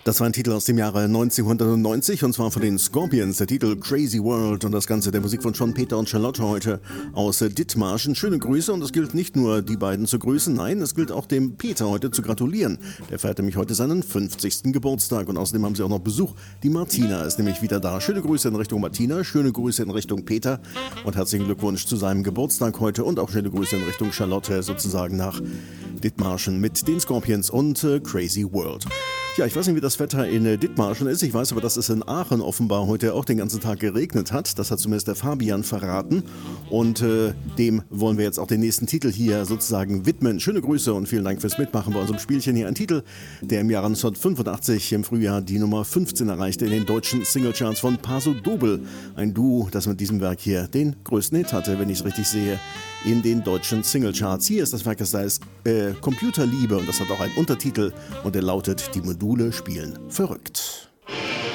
Das war ein Titel aus dem Jahre 1990 und zwar von den Scorpions, der Titel Crazy World und das Ganze der Musik von John Peter und Charlotte heute aus Dithmarschen. Schöne Grüße und es gilt nicht nur die beiden zu grüßen, nein, es gilt auch dem Peter heute zu gratulieren. Der feiert nämlich heute seinen 50. Geburtstag und außerdem haben sie auch noch Besuch. Die Martina ist nämlich wieder da. Schöne Grüße in Richtung Martina, schöne Grüße in Richtung Peter und herzlichen Glückwunsch zu seinem Geburtstag heute und auch schöne Grüße in Richtung Charlotte sozusagen nach Dithmarschen mit den Scorpions und Crazy World. Ja, ich weiß nicht, wie das Wetter in Dithmarschen ist. Ich weiß aber, dass es in Aachen offenbar heute auch den ganzen Tag geregnet hat. Das hat zumindest der Fabian verraten. Und dem wollen wir jetzt auch den nächsten Titel hier sozusagen widmen. Schöne Grüße und vielen Dank fürs Mitmachen bei unserem Spielchen hier. Ein Titel, der im Jahre 1985 im Frühjahr die Nummer 15 erreichte in den deutschen Singlecharts von Paso Doble. Ein Duo, das mit diesem Werk hier den größten Hit hatte, wenn ich es richtig sehe, in den deutschen Singlecharts. Hier ist das Werk, das heißt Computerliebe und das hat auch einen Untertitel und der lautet: Die Module spielen verrückt.